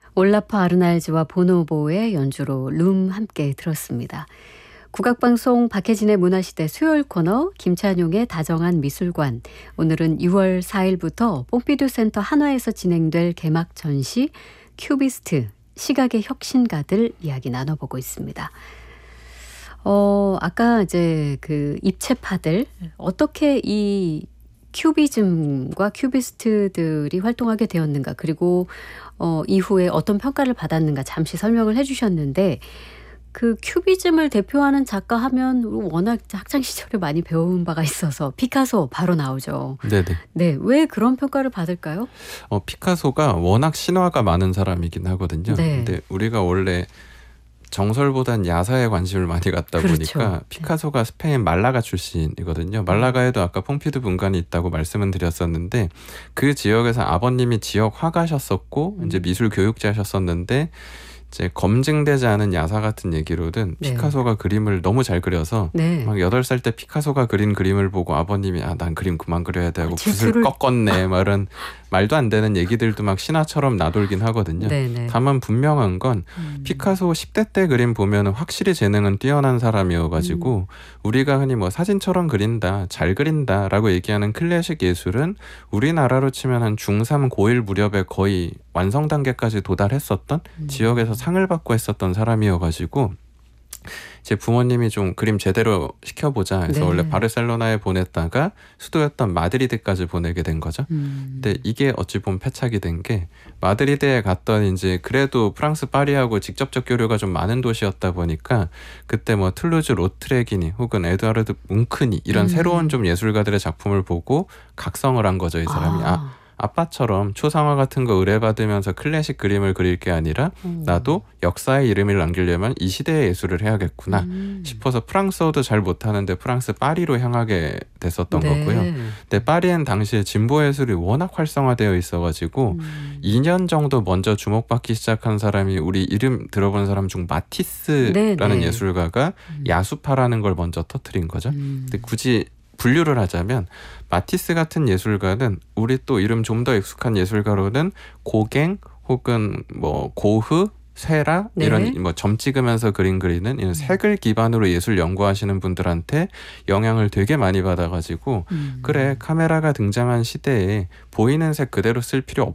올라프 아르날즈와 보노보의 연주로 룸 함께 들었습니다. 국악방송 박혜진의 문화시대 수요일 코너 김찬용의 다정한 미술관. 오늘은 6월 4일부터 뽕피두 센터 한화에서 진행될 개막 전시 큐비스트 시각의 혁신가들 이야기 나눠보고 있습니다. 아까 이제 그 입체파들 어떻게 이 큐비즘과 큐비스트들이 활동하게 되었는가, 그리고 이후에 어떤 평가를 받았는가 잠시 설명을 해주셨는데, 그 큐비즘을 대표하는 작가 하면 워낙 학창 시절에 많이 배운 바가 있어서 피카소 바로 나오죠. 네네. 네, 왜 그런 평가를 받을까요? 피카소가 워낙 신화가 많은 사람이긴 하거든요. 네. 근데 우리가 원래 정설보단 야사에 관심을 많이 갖다 그렇죠. 보니까 피카소가 스페인 말라가 출신이거든요. 말라가에도 아까 퐁피두 분관이 있다고 말씀은 드렸었는데, 그 지역에서 아버님이 지역 화가셨었고 이제 미술 교육자셨었는데, 이제 검증되지 않은 야사 같은 얘기로든 네. 피카소가 그림을 너무 잘 그려서 네. 막 8살 때 피카소가 그린 그림을 보고 아버님이 난 그림 그만 그려야 돼 하고 붓을 질투를 꺾었네 막 이런 말도 안 되는 얘기들도 막 신화처럼 나돌긴 하거든요. 네네. 다만 분명한 건 피카소 10대 때 그림 보면은 확실히 재능은 뛰어난 사람이어가지고 우리가 흔히 뭐 사진처럼 그린다, 잘 그린다 라고 얘기하는 클래식 예술은 우리나라로 치면 한 중3, 고1 무렵에 거의 완성 단계까지 도달했었던 지역에서 상을 받고 했었던 사람이어가지고, 제 부모님이 좀 그림 제대로 시켜보자 해서 네. 원래 바르셀로나에 보냈다가 수도였던 마드리드까지 보내게 된 거죠. 근데 이게 어찌 보면 패착이 된 게, 마드리드에 갔더니 이제 그래도 프랑스 파리하고 직접적 교류가 좀 많은 도시였다 보니까 그때 뭐 툴루즈 로트레기니 혹은 에드와르드 뭉크니 이런 새로운 좀 예술가들의 작품을 보고 각성을 한 거죠. 이 사람이 아빠처럼 초상화 같은 거 의뢰받으면서 클래식 그림을 그릴 게 아니라 나도 역사의 이름을 남기려면 이 시대의 예술을 해야겠구나 싶어서 프랑스어도 잘 못하는데 프랑스 파리로 향하게 됐었던 네. 거고요. 근데 파리엔 당시에 진보 예술이 워낙 활성화되어 있어가지고 2년 정도 먼저 주목받기 시작한 사람이 우리 이름 들어본 사람 중 마티스라는 네. 예술가가 야수파라는 걸 먼저 터뜨린 거죠. 근데 굳이 분류를 하자면 마티스 같은 예술가는 우리 또 이름 좀 더 익숙한 예술가로는 고갱 혹은 뭐 고흐, 세라 네. 이런 뭐 점 찍으면서 그림 그리는 이런 색을 기반으로 예술 연구하시는 분들한테 영향을 되게 많이 받아가지고 그래, 카메라가 등장한 시대에 보이는 색 그대로 쓸 필요